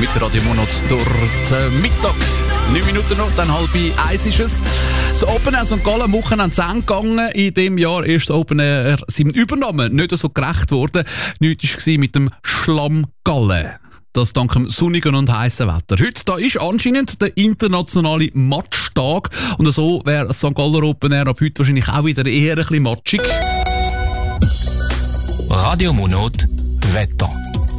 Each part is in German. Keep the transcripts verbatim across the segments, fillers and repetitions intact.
mit Radio Monat durch den Mittag. Neun Minuten noch, dann halb eins ist es. Das Open Air Sankt Gallen am Wochenende zu Ende gegangen. In diesem Jahr ist das Open Air seinem Übernahmen nicht so gerecht worden. Nichts war mit dem Schlammgallen. Das dank dem sonnigen und heißen Wetter. Heute da ist anscheinend der internationale Matchtag. Und so wäre das Sankt Galler Open Air ab heute wahrscheinlich auch wieder eher ein bisschen matschig. Radio Monat Wetter.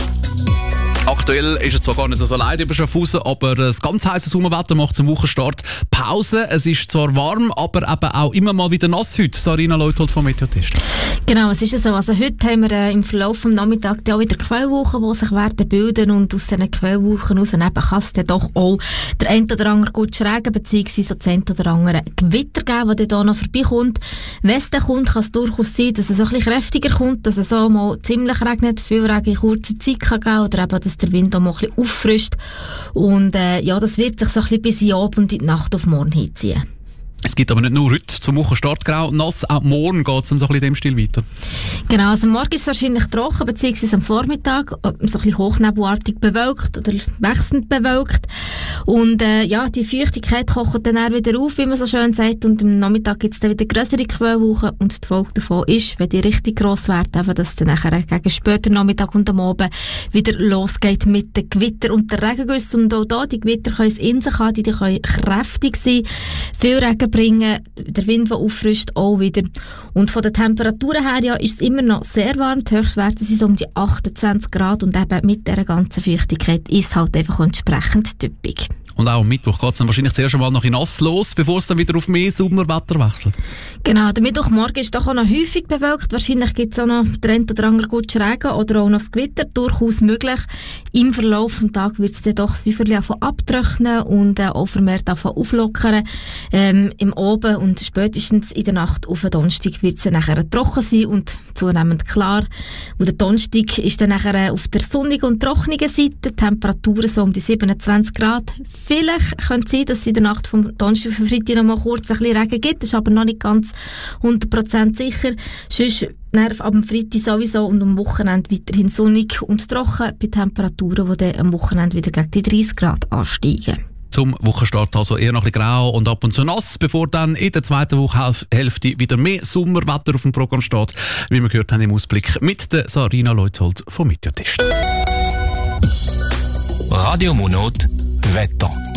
Aktuell ist es zwar gar nicht so leid über Schaffhausen, aber das ganz heisse Sommerwetter macht zum Wochenstart Pause. Es ist zwar warm, aber eben auch immer mal wieder nass heute. Sarina Leuthold vom Meteotest. Genau, es ist so. Also heute haben wir äh, im Verlauf des Nachmittags auch wieder Quellwolken, die sich werden bilden, und aus diesen Quellwolken raus kann es dann doch auch der ein oder andere gut Regen bzw. das ein oder andere Gewitter geben, das dann noch vorbeikommt. Wenn es dann kommt, kann es durchaus sein, dass es ein bisschen kräftiger kommt, dass es so mal ziemlich regnet, viel Regen in kurzer Zeit kann geben, oder eben, dass der Wind auch mal ein bisschen auffrischt. Und äh, ja, das wird sich so ein bisschen bis in die Abend und in die Nacht auf morgen hinziehen. Es gibt aber nicht nur heute zum Wochenstart grau und nass, auch morgen geht es dann so ein bisschen in dem Stil weiter. Genau, also morgen ist es wahrscheinlich trocken, beziehungsweise am Vormittag so ein bisschen hochnebelartig bewölkt oder wechselnd bewölkt. Und äh, ja, die Feuchtigkeit kocht dann auch wieder auf, wie man so schön sagt, und am Nachmittag gibt es dann wieder grössere Quellwolken, und die Folge davon ist, wenn die richtig gross werden, eben, dass es dann nachher gegen später Nachmittag und am Abend wieder losgeht mit den Gewitter und den Regengüssen. Und auch da, die Gewitter können es in sich haben, die, die können kräftig sein, viel Regen bringen, der Wind, der auffrischt, auch wieder. Und von den Temperaturen her ja, ist es immer noch sehr warm. Die Höchstwerte sind so um die achtundzwanzig Grad, und eben mit dieser ganzen Feuchtigkeit ist es halt einfach entsprechend typisch. Und auch am Mittwoch geht es dann wahrscheinlich zuerst einmal noch in nass los, bevor es dann wieder auf mehr Sommerwetter wechselt. Genau, der Mittwochmorgen ist doch auch noch häufig bewölkt. Wahrscheinlich gibt es auch noch den einen oder anderen guten Regen oder auch noch das Gewitter, durchaus möglich. Im Verlauf des Tages wird es dann doch säuferlich abtrocknen und äh, auch vermehrt auflockern. Ähm, Im Abend und spätestens in der Nacht auf den Donnerstag wird es dann nachher trocken sein und zunehmend klar. Und der Donnerstag ist dann nachher auf der sonnigen und trockenen Seite, Temperaturen so um die siebenundzwanzig Grad. Vielleicht könnte es sein, dass es in der Nacht vom Donnerstag auf Freitag noch mal kurz ein bisschen Regen gibt. Das ist aber noch nicht ganz hundert Prozent sicher. Sonst ab dem Freitag sowieso und am Wochenende weiterhin sonnig und trocken bei Temperaturen, die dann am Wochenende wieder gegen die dreißig Grad ansteigen. Zum Wochenstart also eher noch ein bisschen grau und ab und zu nass, bevor dann in der zweiten Wochenhälfte wieder mehr Sommerwetter auf dem Programm steht, wie wir gehört haben im Ausblick mit der Sarina Leuthold vom Meteotest. Radio Monat Wetter.